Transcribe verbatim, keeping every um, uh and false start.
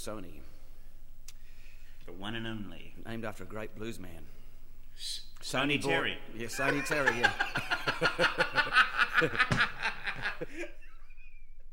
Sony. The one and only. Named after a great blues man. S- Sonny Sonny Terry. Boy- Yeah, Sonny Terry, yeah.